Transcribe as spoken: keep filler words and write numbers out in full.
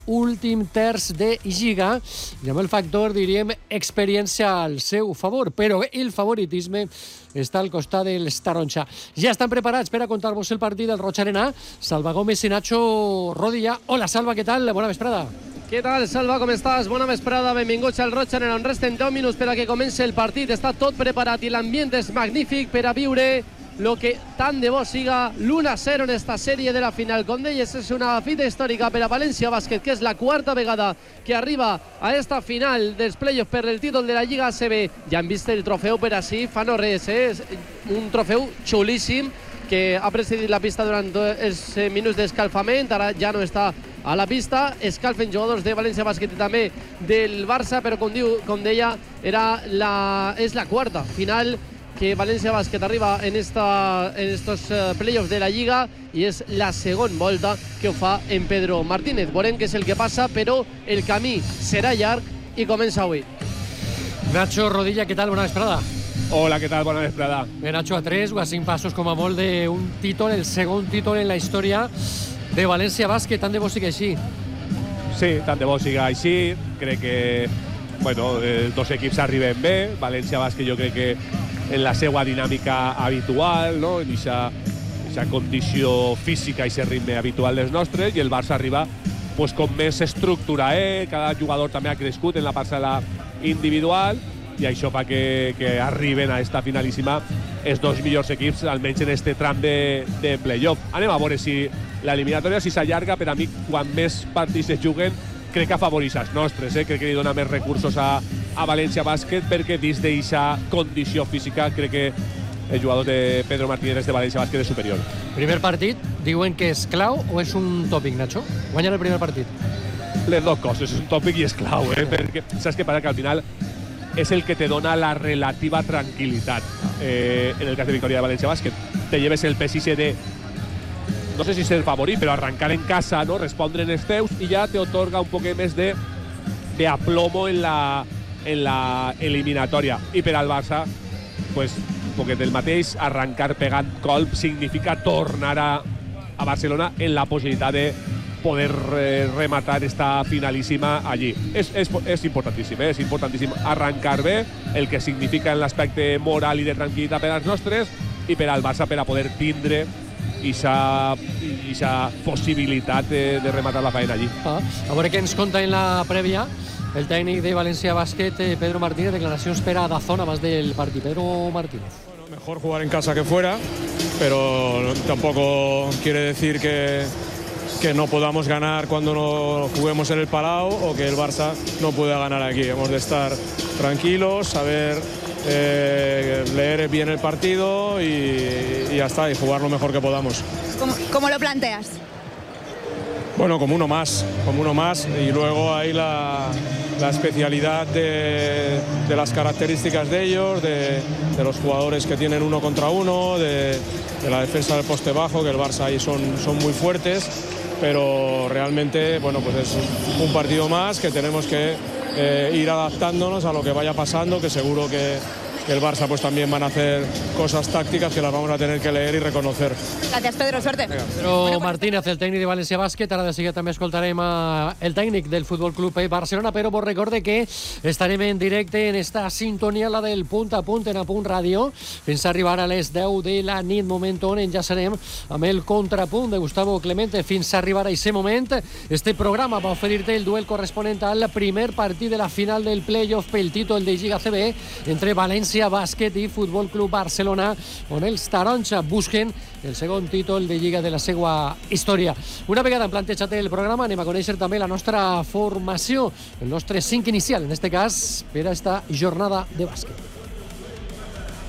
últim terç de Lliga i amb el factor, diríem, experiència al seu favor, però el favoritisme està al costat del taronja. Ja estan preparats per a contar-vos el partit del Roig Arena. Salva Gómez i Nacho Rodilla. Hola, Salva, què tal? Bona vesprada. Què tal, Salva, com estàs? Bona vesprada, benvinguts al Roig Arena, on resten deu minuts per a que comenci el partit. Està tot preparat i l'ambient és magnífic per a viure lo que tant de bo siga l'u a zero en esta sèrie de la final. Com deies, és una fita històrica per a València Bàsquet, que és la quarta vegada que arriba a esta final dels playoffs per el títol de la Lliga A C B. Ja han vist el trofeu per així, fa no res, eh? És un trofeu xulíssim que ha precedit la pista durant els minuts d'escalfament, ara ja no està a la pista, escalfen jugadors de València Bàsquet i també del Barça, però com, diu, com deia, era la, és la quarta final que València Bàsquet arriba en, esta, en estos uh, playoffs de la Lliga i és la segona volta que ho fa en Pedro Martínez. Veurem què és el que passa, però el camí serà llarg i comença avui. Nacho Rodilla, què tal? Bona vesprada. Hola, què tal? Bona vesprada. Bé, Nacho, a tres o a cinc passos com a molt d'un títol, el segon títol en la història de València Bàsquet. Tant de bo sigui així. Sí, tant de bo sigui així. Crec que bueno, els dos equips arriben bé. València Bàsquet jo crec que en la seva dinàmica habitual, no? en aquesta condició física i aquest ritme habitual dels nostres, i el Barça arriba pues, com més estructura, eh? Cada jugador també ha crescut en la parcel·la individual i això fa que, que arriben a esta finalíssima els dos millors equips, almenys en este tram de, de playoff. Anem a veure si l'eliminatòria si s'allarga, per a mi, quan més partits es juguen, crec que afavoreix els nostres, eh? crec que li dona més recursos a, a València Bàsquet, perquè dins d'aquesta condició física crec que el jugador de Pedro Martínez de València Bàsquet és superior. Primer partit, diuen que és clau o és un tòpic, Nacho? Guanyar el primer partit. Les dues coses, és un tòpic i és clau, eh? perquè saps què passa? Que al final és el que te dona la relativa tranquil·litat. Eh, en el cas de victòria de València Bàsquet, te lleves el pes de no sé si ser favorit, però arrancar en casa, no? Respondre en els teus i ja te otorga un poc més de, de aplomo en la, en la eliminatòria. I per al Barça, pues, un poquet del mateix, arrancar pegant colp significa tornar a, a Barcelona en la possibilitat de poder eh, rematar esta finalíssima allí. És, és, és importantíssim, eh? és importantíssim arrancar bé, el que significa en l'aspecte moral i de tranquil·litat per als nostres, i per al Barça per a poder tindre aquesta possibilitat de, de rematar la faena allí. Ah, a veure què ens conta en la prèvia el tècnic de València Bàsquet, Pedro Martínez. Declaracions per a Dazón abans del partit. Pedro Martínez. Bueno, mejor jugar en casa que fuera, pero tampoco quiere decir que, que no podamos ganar cuando no juguemos en el Palau o que el Barça no pueda ganar aquí. Hemos de estar tranquilos, saber Eh, leer bien el partido y, y ya está, y jugar lo mejor que podamos. ¿Cómo, cómo lo planteas? Bueno, como uno más, como uno más, y luego hay la, la especialidad de, de las características de ellos, de, de los jugadores que tienen uno contra uno, de, de la defensa del poste bajo, que el Barça ahí son, son muy fuertes, pero realmente, bueno, pues es un partido más que tenemos que Eh, ir adaptándonos a lo que vaya pasando, que seguro que, que el Barça pues también van a hacer cosas tácticas que las vamos a tener que leer y reconocer. Gracias, Pedro, suerte. Pedro bueno, Martínez, el tècnic de València Bàsquet. Ara de seguida també escoltarem a el tècnic del Futbol Club Barcelona, però vos recorde que estarem en directe en esta sintonia, la del punt a punt en A Punt Ràdio, fins a arribar a les deu de la nit, moment on enllaçarem amb el contrapunt de Gustavo Clemente. Fins a arribar a aquest moment, este programa va oferir-te el duel corresponent al primer partit de la final del playoff pel títol de Lliga A C B entre València Bàsquet i Futbol Club Barcelona, on els taronja busquen el segon títol de Lliga de la seva història. Una vegada plantejat el programa, anem a conèixer també la nostra formació, el nostre cinc inicial, en este cas, per a esta jornada de bàsquet.